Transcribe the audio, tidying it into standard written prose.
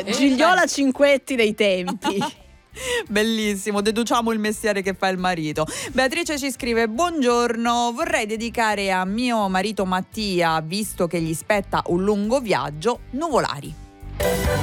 Gigliola Cinquetti dei tempi. Bellissimo, deduciamo il mestiere che fa il marito. Beatrice ci scrive: buongiorno, vorrei dedicare a mio marito Mattia, visto che gli spetta un lungo viaggio, Nuvolari.